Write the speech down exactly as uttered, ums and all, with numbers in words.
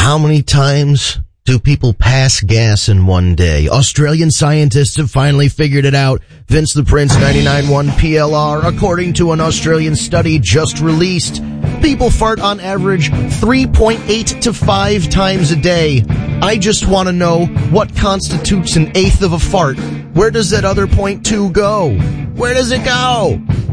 How many times do people pass gas in one day? Australian scientists have finally figured it out. Vince the Prince ninety-nine point one P L R, according to an Australian study just released, people fart on average three point eight to five times a day. I just want to know what constitutes an eighth of a fart. Where does that other point two go? Where does it go?